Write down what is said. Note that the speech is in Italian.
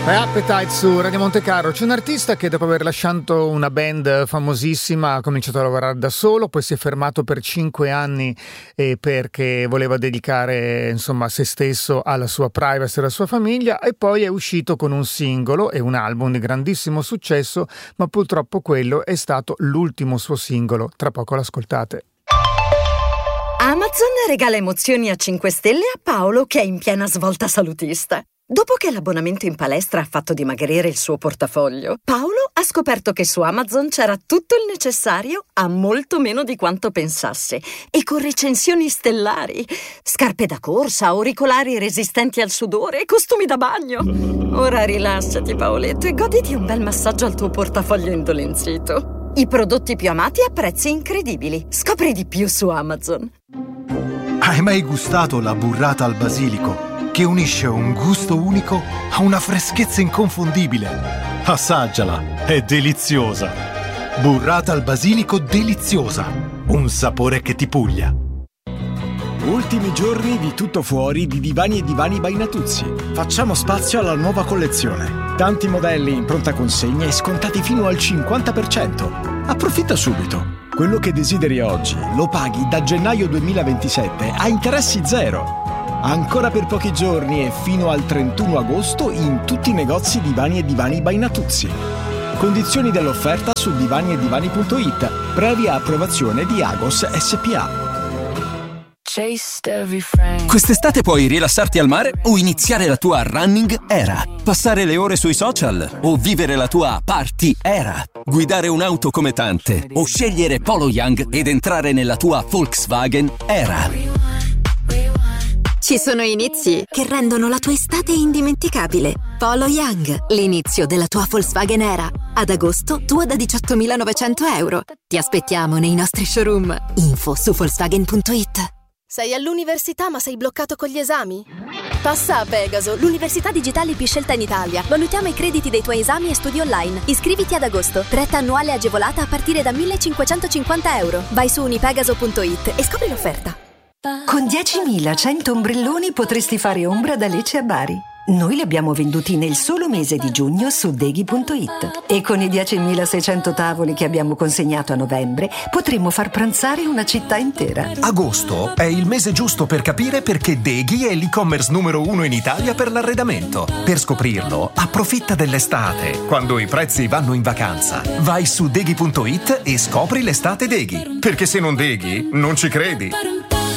Appetite su Radio Monte Carlo. C'è un artista che dopo aver lasciato una band famosissima ha cominciato a lavorare da solo, poi si è fermato per 5 anni perché voleva dedicare se stesso alla sua privacy e alla sua famiglia, e poi è uscito con un singolo e un album di grandissimo successo, ma purtroppo quello è stato l'ultimo suo singolo. Tra poco l'ascoltate. Amazon regala emozioni a 5 stelle a Paolo, che è in piena svolta salutista. Dopo che l'abbonamento in palestra ha fatto dimagrire il suo portafoglio, Paolo ha scoperto che su Amazon c'era tutto il necessario a molto meno di quanto pensasse, e con recensioni stellari. Scarpe da corsa, auricolari resistenti al sudore e costumi da bagno. Ora rilassati, Paoletto, e goditi un bel massaggio al tuo portafoglio indolenzito. I prodotti più amati a prezzi incredibili. Scopri di più su Amazon. Hai mai gustato la burrata al basilico, che unisce un gusto unico a una freschezza inconfondibile? Assaggiala, è deliziosa. Burrata al basilico deliziosa, un sapore che ti puglia. Ultimi giorni di tutto fuori di Divani e Divani by Natuzzi. Facciamo spazio alla nuova collezione. Tanti modelli in pronta consegna e scontati fino al 50%. Approfitta subito. Quello che desideri oggi lo paghi da gennaio 2027 a interessi zero. Ancora per pochi giorni e fino al 31 agosto in tutti i negozi Divani e Divani by Natuzzi. Condizioni dell'offerta su divaniedivani.it, previa approvazione di Agos SPA. Quest'estate puoi rilassarti al mare o iniziare la tua running era, passare le ore sui social o vivere la tua party era, guidare un'auto come tante o scegliere Polo Young ed entrare nella tua Volkswagen era. Ci sono inizi che rendono la tua estate indimenticabile. Polo Young, l'inizio della tua Volkswagen era. Ad agosto, tua da 18.900 euro. Ti aspettiamo nei nostri showroom. Info su Volkswagen.it. Sei all'università ma sei bloccato con gli esami? Passa a Pegaso, l'università digitale più scelta in Italia. Valutiamo i crediti dei tuoi esami e studi online. Iscriviti ad agosto. Retta annuale agevolata a partire da 1.550 euro. Vai su unipegaso.it e scopri l'offerta. Con 10.100 ombrelloni potresti fare ombra da Lecce a Bari. Noi li abbiamo venduti nel solo mese di giugno su Deghi.it. E con i 10.600 tavoli che abbiamo consegnato a novembre potremmo far pranzare una città intera. Agosto è il mese giusto per capire perché Deghi è l'e-commerce numero 1 in Italia per l'arredamento. Per scoprirlo, approfitta dell'estate, quando i prezzi vanno in vacanza. Vai su Deghi.it e scopri l'estate Deghi. Perché se non Deghi, non ci credi.